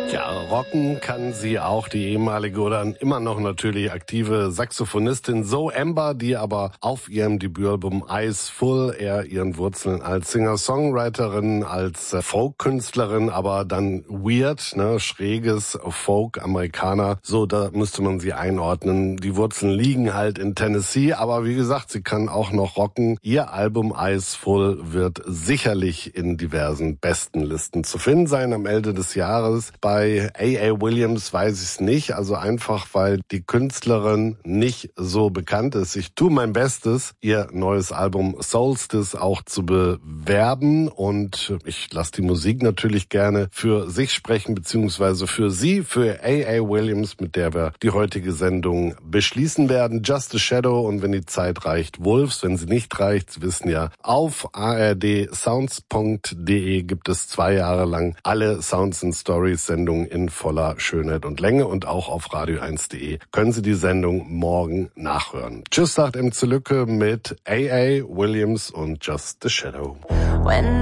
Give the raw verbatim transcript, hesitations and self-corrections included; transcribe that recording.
Ja, rocken kann sie auch, die ehemalige oder immer noch natürlich aktive Saxophonistin Zoe Amber, die aber auf ihrem Debütalbum Eyes Full eher ihren Wurzeln als Singer-Songwriterin, als Folk-Künstlerin, aber dann weird, ne, schräges Folk-Amerikaner, so, da müsste man sie einordnen. Die Wurzeln liegen halt in Tennessee, aber wie gesagt, sie kann auch noch rocken. Ihr Album Eyes Full wird sicherlich in diversen Bestenlisten zu finden sein am Ende des Jahres. Bei Bei A A. Williams weiß ich es nicht, also einfach, weil die Künstlerin nicht so bekannt ist. Ich tue mein Bestes, ihr neues Album Solstice auch zu bewerben und ich lasse die Musik natürlich gerne für sich sprechen, beziehungsweise für sie, für A A. Williams, mit der wir die heutige Sendung beschließen werden. Just a Shadow und wenn die Zeit reicht, Wolves. Wenn sie nicht reicht, Sie wissen ja, auf a r d sounds punkt d e gibt es zwei Jahre lang alle Sounds and Stories Sendungen in voller Schönheit und Länge und auch auf radio eins punkt d e können Sie die Sendung morgen nachhören. Tschüss, sagt M. Lücke mit A A. Williams und Just a Shadow. When